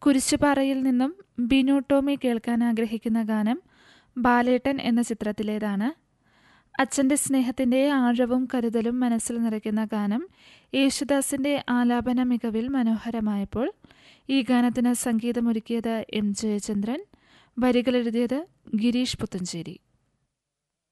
കുരിശുപാറയിൽ നിന്നും ബിനു ടോമി കേൾക്കാൻ ആഗ്രഹിക്കുന്ന ഗാനം ബാലേട്ടൻ എന്ന ചിത്രത്തിലേതാണ്. അച്ഛൻ്റെ സ്നേഹത്തിൻ്റെ ആഴവും കരുതലും മനസ്സിൽ നിറയ്ക്കുന്ന ഗാനം യേശുദാസിൻ്റെ ആലാപന മികവിൽ മനോഹരമായപ്പോൾ ഈ ഗാനത്തിന് സംഗീതമൊരുക്കിയത് എം ജയചന്ദ്രൻ, വരികളെഴുതിയത് ഗിരീഷ് പുത്തഞ്ചേരി.